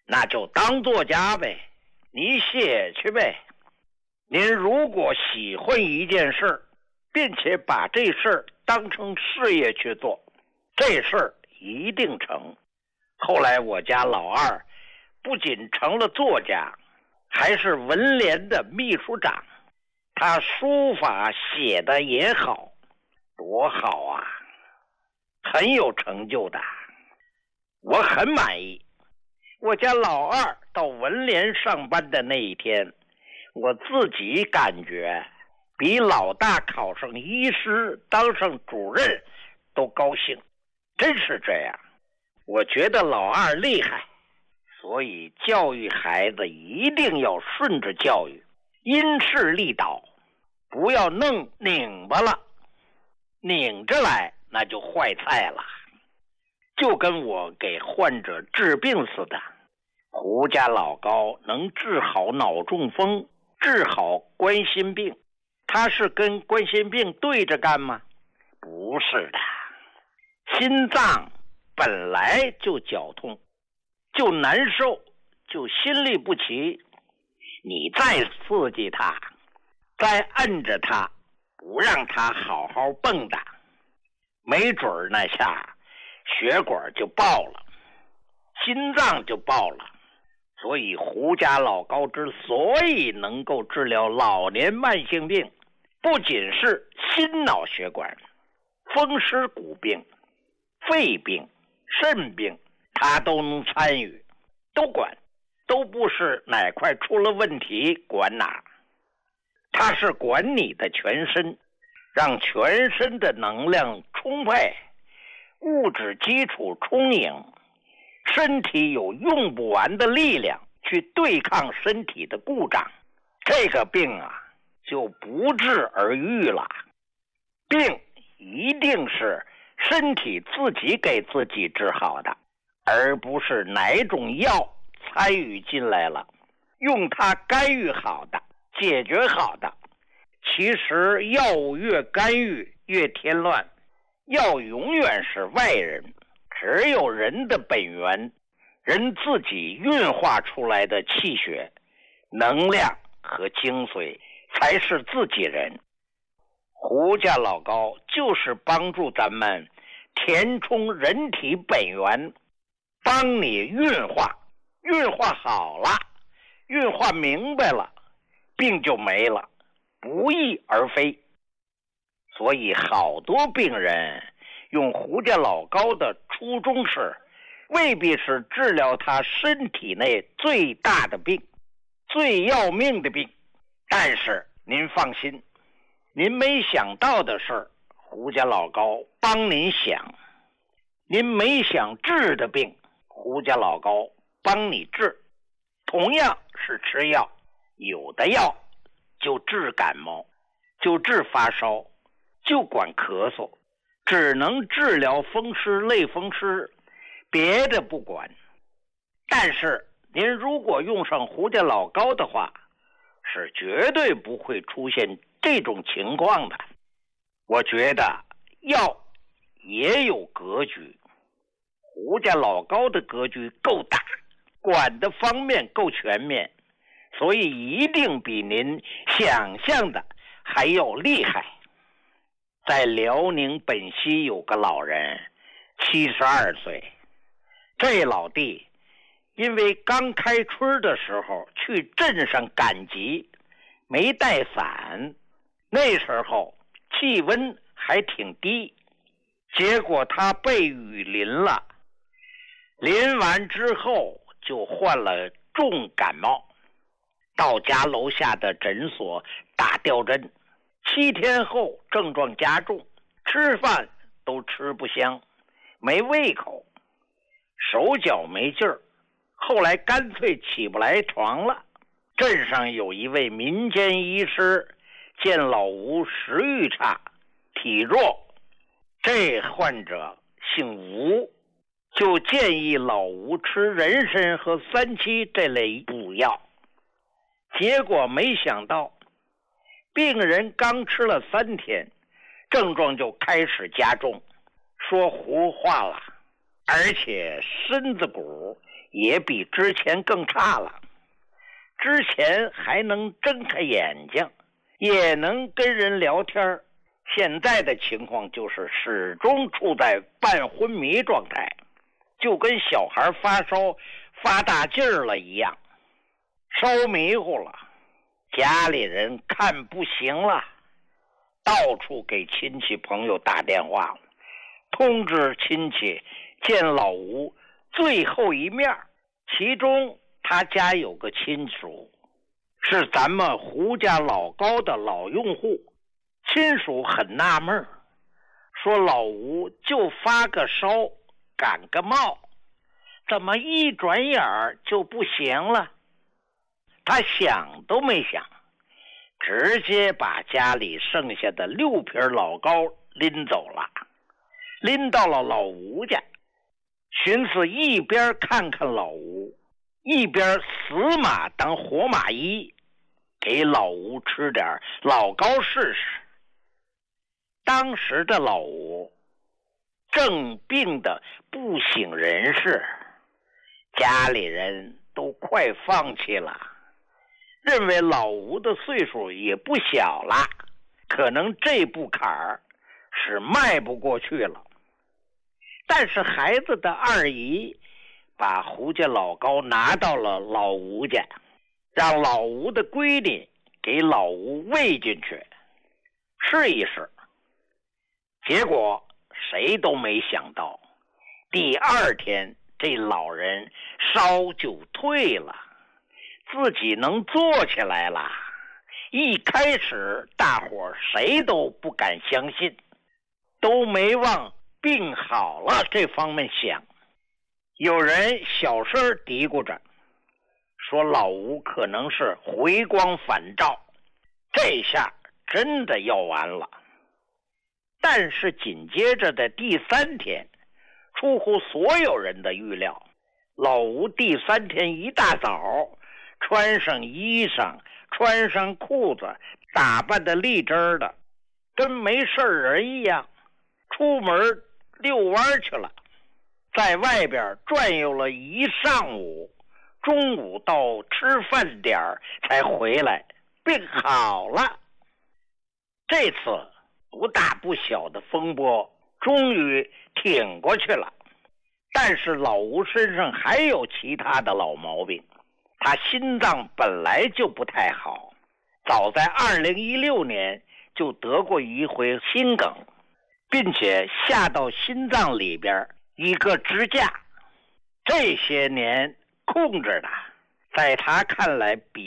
那就当作家呗，你写去呗。您如果喜欢一件事，并且把这事当成事业去做，这事一定成。后来我家老二不仅成了作家，还是文联的秘书长，他书法写的也好，多好啊，很有成就的，我很满意。我家老二到文联上班的那一天，我自己感觉比老大考上医师当上主任都高兴，真是这样。我觉得老二厉害，所以教育孩子一定要顺着教育，因势利导，不要弄拧巴了，拧着来那就坏菜了。就跟我给患者治病似的，胡家老高能治好脑中风，治好冠心病，他是跟冠心病对着干吗？不是的，心脏本来就绞痛，就难受，就心律不齐，你再刺激他，再摁着他，不让他好好蹦跶，没准那下血管就爆了，心脏就爆了。所以胡家老高之所以能够治疗老年慢性病，不仅是心脑血管、风湿骨病、肺病、肾病，他都能参与，都管，都不是哪块出了问题管哪，他是管你的全身，让全身的能量充沛，物质基础充盈，身体有用不完的力量去对抗身体的故障，这个病啊就不治而愈了。病一定是身体自己给自己治好的，而不是哪种药参与进来了，用它干预好的，解决好的。其实药物越干预越添乱，药永远是外人，只有人的本源，人自己运化出来的气血、能量和精髓才是自己人。胡家老高就是帮助咱们填充人体本源，帮你运化，运化好了，运化明白了，病就没了，不翼而飞。所以好多病人用胡家老高的初衷是，未必是治疗他身体内最大的病、最要命的病，但是您放心，您没想到的事，胡家老高帮您想；您没想治的病，胡家老高帮你治。同样是吃药，有的药就治感冒，就治发烧，就管咳嗽，只能治疗风湿、类风湿，别的不管。但是您如果用上胡家老高的话，是绝对不会出现这种情况的。我觉得药也有格局，胡家老高的格局够大，管的方面够全面，所以一定比您想象的还要厉害。在辽宁本溪有个老人，72岁，这老弟因为刚开春的时候去镇上赶集，没带伞，那时候气温还挺低，结果他被雨淋了，淋完之后就患了重感冒，到家楼下的诊所打吊针，7天后症状加重，吃饭都吃不香，没胃口，手脚没劲儿，后来干脆起不来床了。镇上有一位民间医师见老吴食欲差，体弱，这患者姓吴，就建议老吴吃人参和3七这类补药。结果没想到病人刚吃了3天，症状就开始加重，说胡话了，而且身子骨也比之前更差了。之前还能睁开眼睛，也能跟人聊天，现在的情况就是始终处在半昏迷状态，就跟小孩发烧发大劲儿了一样，烧迷糊了。家里人看不行了，到处给亲戚朋友打电话，通知亲戚见老吴最后一面。其中他家有个亲属是咱们胡家老高的老用户，亲属很纳闷，说老吴就发个烧感个冒，怎么一转眼就不行了？他想都没想，直接把家里剩下的6瓶老高拎走了，拎到了老吴家，寻思一边看看老吴，一边死马当活马医，给老吴吃点老高试试。当时的老吴正病得不省人事，家里人都快放弃了，认为老吴的岁数也不小了，可能这步坎儿是迈不过去了。但是孩子的二姨把胡家老高拿到了老吴家，让老吴的闺女给老吴喂进去试一试。结果谁都没想到，第2天这老人烧就退了，自己能坐起来了。一开始大伙谁都不敢相信，都没往病好了这方面想。有人小声嘀咕着，说老吴可能是回光返照，这下真的要完了。但是紧接着的第3天，出乎所有人的预料，老吴第3天一大早穿上衣裳，穿上裤子，打扮得立正的，跟没事人一样，出门遛弯去了，在外边转悠了一上午，中午到吃饭点才回来，病好了。这次不大不小的风波终于挺过去了，但是老吴身上还有其他的老毛病。他心脏本来就不太好，早在2016年就得过一回心梗，并且下到心脏里边一个支架，这些年控制的，在他看来比